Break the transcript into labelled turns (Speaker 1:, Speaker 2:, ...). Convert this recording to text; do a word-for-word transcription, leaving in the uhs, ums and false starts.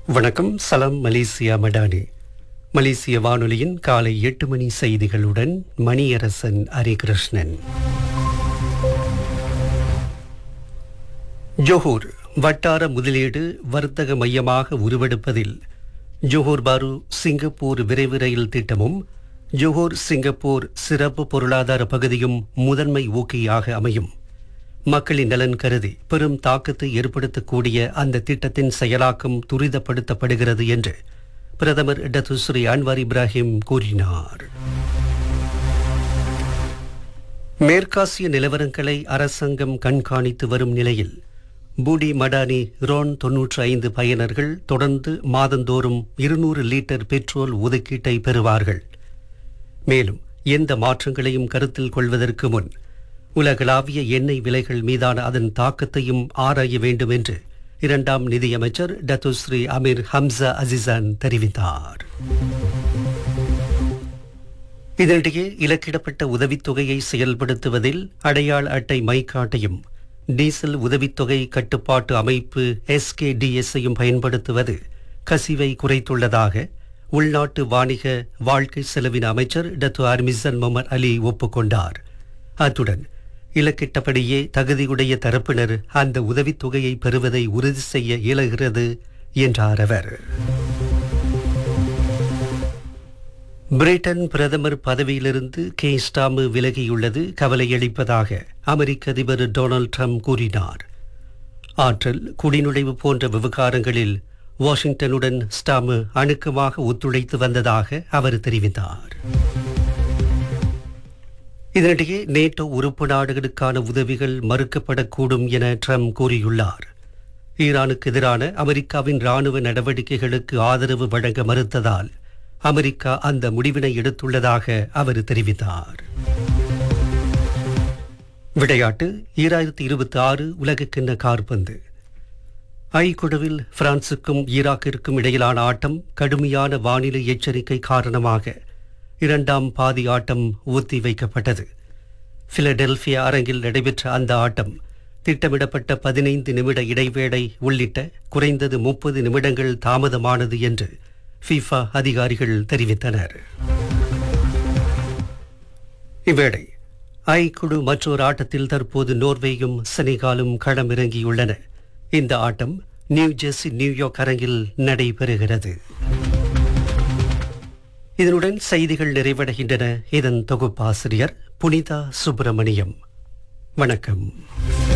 Speaker 1: வணக்கம். சலாம் மலேசியா மடானி. மலேசிய வானொலியின் காலை எட்டு மணி செய்திகளுடன் மணியரசன் ஹரிகிருஷ்ணன். ஜோஹூர் வட்டார முதலீடு வர்த்தக மையமாக உருவெடுப்பதில் ஜோஹூர் பாரு சிங்கப்பூர் விரைவு ரயில் திட்டமும் ஜோஹூர் சிங்கப்பூர் சிறப்பு பொருளாதார பகுதியும் முதன்மை ஊக்கியாக அமையும். மக்களின் நலன் கருதி பெரும் தாக்கத்தை ஏற்படுத்தக்கூடிய அந்த திட்டத்தின் செயலாக்கம் துரிதப்படுத்தப்படுகிறது என்று பிரதமர் டத்துஸ்ரீ அன்வார் இப்ராஹிம் கூறினார். மேற்காசிய நிலவரங்களை அரசாங்கம் கண்காணித்து வரும் நிலையில் பூடி மடானி ரோன் தொன்னூற்று ஐந்து பயனர்கள் தொடர்ந்து மாதந்தோறும் இருநூறு லிட்டர் பெட்ரோல் ஒதுக்கீட்டை பெறுவார்கள். மேலும் எந்த மாற்றங்களையும் கருத்தில் கொள்வதற்கு முன் உலகளாவிய எண்ணெய் விலைகள் மீதான அதன் தாக்கத்தையும் ஆராய வேண்டும் என்று இரண்டாம் நிதியமைச்சர் டத்துஸ்ரீ அமீர் ஹம்சா அசிசான் தெரிவித்தார். இதனிடையே இலக்கிடப்பட்ட உதவித்தொகையை செயல்படுத்துவதில் அடையாள அட்டை மைக்காட்டையும் டீசல் உதவித்தொகை கட்டுப்பாட்டு அமைப்பு எஸ்கேடிஎஸ்ஐயும் பயன்படுத்துவது கசிவை குறைத்துள்ளதாக உள்நாட்டு வாணிக வாழ்க்கை செலவின அமைச்சர் டத்து ஆர்மிசன் முகமது அலி ஒப்புக்கொண்டார். அத்துடன் இலக்கிட்டபடியே தகுதியுடைய தரப்பினர் அந்த உதவித்தொகையை பெறுவதை உறுதி செய்ய இயலுகிறது என்றார் அவர். பிரிட்டன் பிரதமர் பதவியிலிருந்து கே ஸ்டாமு விலகியுள்ளது கவலையளிப்பதாக அமெரிக்க அதிபர் டொனால்ட் ட்ரம்ப் கூறினார். ஆற்றல், குடிநுழைவு போன்ற விவகாரங்களில் வாஷிங்டனுடன் ஸ்டாமு அணுக்கமாக ஒத்துழைத்து வந்ததாக அவர் தெரிவித்தார். இதனிடையே நேட்டோ உறுப்பு நாடுகளுக்கான உதவிகள் மறுக்கப்படக்கூடும் என ட்ரம்ப் கூறியுள்ளார். ஈரானுக்கு எதிரான அமெரிக்காவின் ராணுவ நடவடிக்கைகளுக்கு ஆதரவு வழங்க மறுத்ததால் அமெரிக்கா அந்த முடிவினை எடுத்துள்ளதாக அவர் தெரிவித்தார். விளையாட்டு. ஈராயிரத்தி இருபத்தி ஆறு உலகக்கிண்ண காற்பந்து ஐ குழுவில் பிரான்சுக்கும் ஈராக்கிற்கும் இடையிலான ஆட்டம் கடுமையான வானிலை எச்சரிக்கை காரணமாக இரண்டாம் பாதி ஆட்டம் ஒத்தி வைக்கப்பட்டது. பிலடெல்பியா அரங்கில் நடைபெற்ற அந்த ஆட்டம் திட்டமிடப்பட்ட பதினைந்து நிமிட இடைவேளை உள்ளிட்ட குறைந்தது முப்பது நிமிடங்கள் தாமதமானது என்று ஃபிஃபா அதிகாரிகள் தெரிவித்தனர். இவ்வேளை ஐ குழு மற்றொரு ஆட்டத்தில் தற்போது நோர்வேயும் செனகாலும் களமிறங்கியுள்ளன. இந்த ஆட்டம் நியூ ஜெர்சி நியூயார்க் அரங்கில் நடைபெறுகிறது. இதனுடன் செய்திகள் நிறைவடைகின்றன. இதன் தொகுப்பாசிரியர் புனிதா சுப்பிரமணியம். வணக்கம்.